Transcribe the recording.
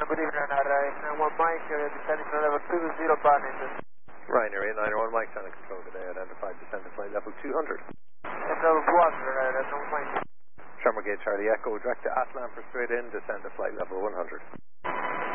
good evening, Ryanair 1 Mike, descending to level 20 Barnington. Ryanair 891 Mike, channel control today, identified descent to flight level 200. That's level 1, Ryanair 1 Mike. Shamrock Gate Charlie Echo, direct to Atlan for straight in, descend to flight level 100.